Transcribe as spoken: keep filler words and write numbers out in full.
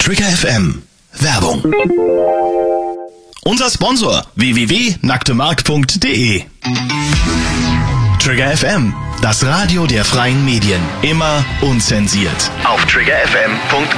Trigger F M. Werbung. Unser Sponsor w w w punkt nacktemark punkt de. Trigger F M, das Radio der freien Medien. Immer unzensiert. Auf trigger f m punkt com.